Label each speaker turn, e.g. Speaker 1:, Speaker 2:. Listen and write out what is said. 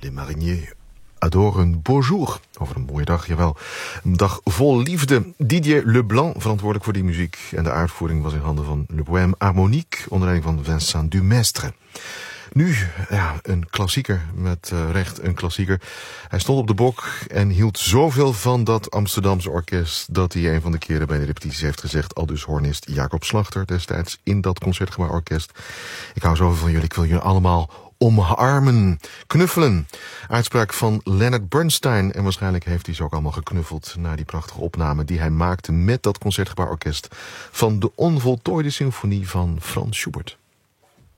Speaker 1: Les mariniers adorent un beau jour. Over een mooie dag, jawel. Een dag vol liefde. Didier Leblanc, verantwoordelijk voor die muziek. En de uitvoering was in handen van Le Poème Harmonique, onder leiding van Vincent Dumestre. Nu, ja, een klassieker, met recht een klassieker. Hij stond op de bok en hield zoveel van dat Amsterdamse orkest dat hij een van de keren bij de repetities heeft gezegd, aldus hornist Jacob Slachter destijds in dat Concertgebouworkest. Ik hou zoveel van jullie, ik wil jullie allemaal omarmen, knuffelen. Uitspraak van Leonard Bernstein. En waarschijnlijk heeft hij ze ook allemaal geknuffeld na die prachtige opname die hij maakte met dat Concertgebouworkest van de onvoltooide symfonie van Frans Schubert.